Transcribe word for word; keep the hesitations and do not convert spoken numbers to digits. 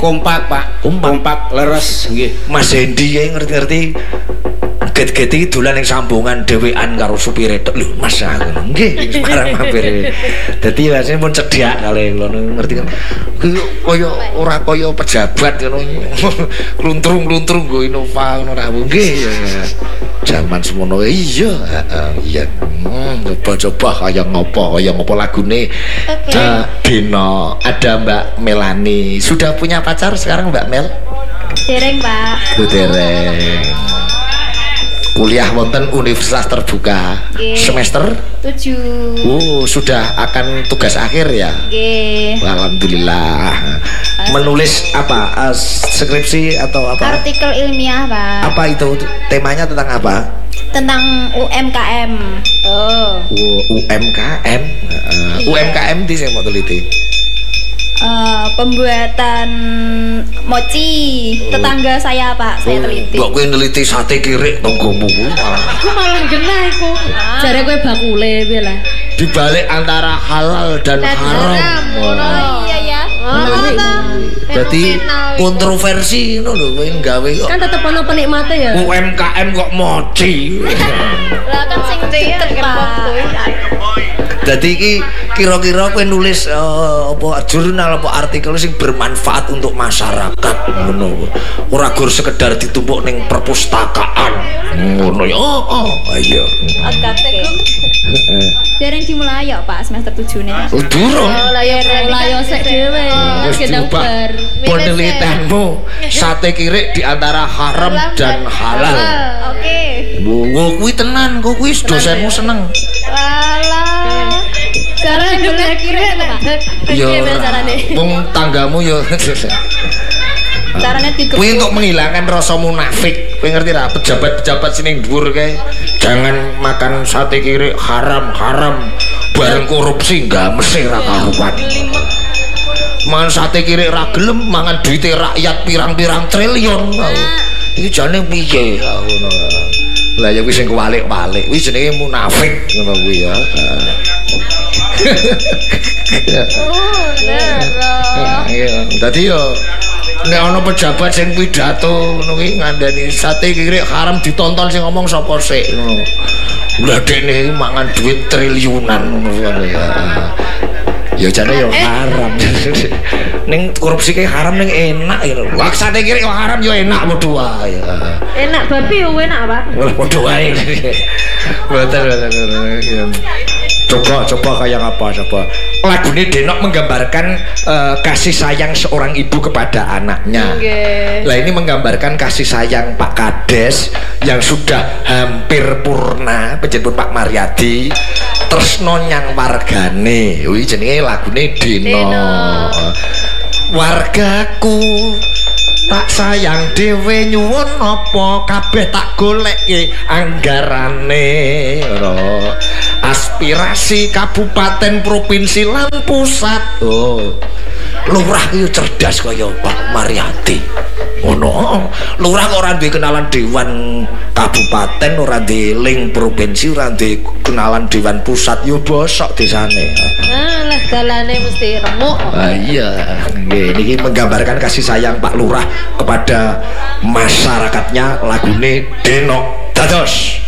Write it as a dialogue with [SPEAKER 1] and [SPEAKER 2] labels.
[SPEAKER 1] Kompak Pak, kompak, kompak leres nggih.
[SPEAKER 2] Mas Hendi ya ngerti-ngerti get-get iki dolan ning sambungan dhewean karo supire tok lho Mas aku. Nggih, sekarang mampir. Dadi rasane pun cedhak kali kula ngerti kan. Kaya ora kaya pejabat ngono. Kluntrung-kluntrung nggo Innova ngono ra nggih. Zaman semono iya, heeh iya. Coba-coba kaya ngopo, kaya ngopo lagune. Uh, Dino, ada Mbak Melani. Sudah punya pacar sekarang Mbak Mel?
[SPEAKER 3] Dereng Pak.
[SPEAKER 2] Tuh dereng. Kuliah wonten Universitas Terbuka. G. Semester
[SPEAKER 3] tujuh.
[SPEAKER 2] Oh, sudah akan tugas akhir ya?
[SPEAKER 3] G.
[SPEAKER 2] Alhamdulillah. Menulis apa? Uh, skripsi atau apa?
[SPEAKER 3] Artikel ilmiah Pak.
[SPEAKER 2] Apa itu? Temanya tentang apa?
[SPEAKER 3] Tentang U M K M. Oh.
[SPEAKER 2] U M K M. Uh, U M K M di saya mau teliti.
[SPEAKER 3] Uh, pembuatan mochi tetangga saya Pak, saya teliti.
[SPEAKER 2] Mbok kowe neliti sate kirik tanggomu.
[SPEAKER 4] Aku malah genah iku. Jare kowe bakule piye lah.
[SPEAKER 2] Dibalik antara halal dan haram.
[SPEAKER 3] Oh iya ya.
[SPEAKER 2] Jadi kontroversi ngono lho kowe gawe kok.
[SPEAKER 4] Kan tetep ana penikmate ya.
[SPEAKER 2] U M K M kok mochi.
[SPEAKER 3] Lah kan sing deket Pak.
[SPEAKER 2] Jadi iki kira-kira kowe nulis uh, apa jurnal apa artikel sing bermanfaat untuk masyarakat ngono. Ora gur sekedar ditumpuk ning perpustakaan. Ngono ya. Oh, oh, ayo.
[SPEAKER 3] Oke. Dereng dimulai ya Pak semester tujuh nih.
[SPEAKER 2] Oh, durung.
[SPEAKER 4] Lah ya mulai sik dhewe.
[SPEAKER 2] Wis diubah penelitianmu sate kirik di antara haram dan halal.
[SPEAKER 3] Oke.
[SPEAKER 2] Bu, kuwi tenan, kok kuwi dosenmu seneng.
[SPEAKER 3] Walah. Cara boleh kirik Pak.
[SPEAKER 2] Yo. Wong tanggamu yo.
[SPEAKER 3] Caranya tiga.
[SPEAKER 2] Kuwi untuk menghilangkan rasa munafik. Kowe ngerti ra? Pejabat-pejabat sini dhuwur kae. Jangan makan sate kirik haram, haram. Bareng korupsi enggak mesti ra karuan. Mangan sate kirik ra gelem, mangan duite rakyat pirang-pirang triliun. Iki jane piye ngono. Lah ya wis sing kewalik-walik. Kuwi jenenge munafik ngono kuwi ya.
[SPEAKER 3] Oh, nah.
[SPEAKER 2] Iya, dadi yo nek ana pejabat sing pidato ngono kuwi ngandani sate kirik haram ditonton sing ngomong sapa sik ngono. Lah dekne mangan duit triliunan ngono ya. Ya jane yo haram. Ning korupsi ki haram ning enak ya. Lah sate kirik haram yo enak padha wae.
[SPEAKER 4] Enak babi yo enak, Pak.
[SPEAKER 2] Padha wae. Betul betul. Coba coba kayak apa coba. Lagu ini Denok menggambarkan uh, kasih sayang seorang ibu kepada anaknya.
[SPEAKER 4] Okay.
[SPEAKER 2] Lah ini menggambarkan kasih sayang Pak Kades yang sudah hampir purna, penjemput Pak Mariadi. Terus nonyang wargane. Wih jenenge lagune Deno. Deno. Wargaku tak sayang dhewe nyuwun apa kabeh tak goleki anggarane ngono. Aspirasi kabupaten provinsi lan pusat. Oh. Lurah iki cerdas kaya Pak Mariati. Ngono. Lurah kok ora duwe kenalan dewan kabupaten, ora duwe link provinsi, ora duwe kenalan dewan pusat yo bosok desane.
[SPEAKER 4] Ah, lah dalane mesti remuk.
[SPEAKER 2] Ah iya, nggih niki menggambarkan kasih sayang Pak Lurah kepada masyarakatnya lagune Denok Dados.